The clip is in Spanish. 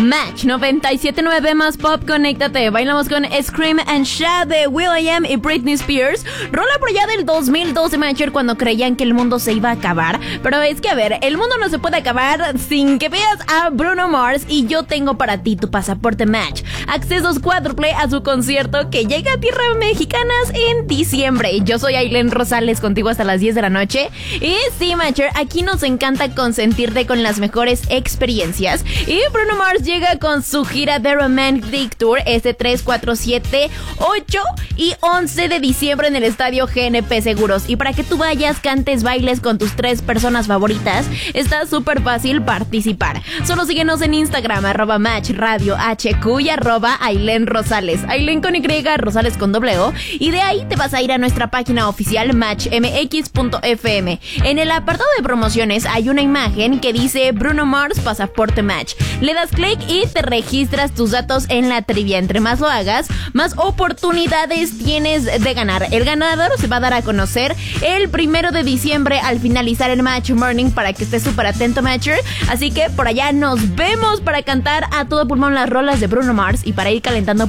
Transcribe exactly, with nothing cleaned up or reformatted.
Match noventa y siete punto nueve más pop, conéctate. Bailamos con Scream and Shout de will.i.am y Britney Spears. Rola por allá del dos mil doce, Matcher, cuando creían que el mundo se iba a acabar. Pero es que, a ver, el mundo no se puede acabar sin que veas a Bruno Mars. Y yo tengo para ti tu pasaporte Match. Accesos cuádruple a su concierto que llega a tierras mexicanas en diciembre. Yo soy Ailén Rosales, contigo hasta las diez de la noche. Y sí, Matcher, aquí nos encanta consentirte con las mejores experiencias. Y Bruno Mars llega con su gira The Romantic Tour este tres, cuatro, siete, ocho y once de diciembre en el estadio G N P Seguros. Y para que tú vayas, cantes, bailes con tus tres personas favoritas, está súper fácil participar. Solo síguenos en Instagram, arroba Match Radio H Q y arroba Ailén Rosales. Ailén con Y, Rosales con doble O. Y de ahí te vas a ir a nuestra página oficial match m x punto f m. En el apartado de promociones hay una imagen que dice Bruno Mars Pasaporte Match. Le das clic y te registras tus datos en la trivia. Entre más lo hagas, más oportunidades tienes de ganar. El ganador se va a dar a conocer el primero de diciembre al finalizar el Match Morning, para que estés súper atento, Matcher. Así que por allá nos vemos para cantar a todo pulmón las rolas de Bruno Mars y para ir calentando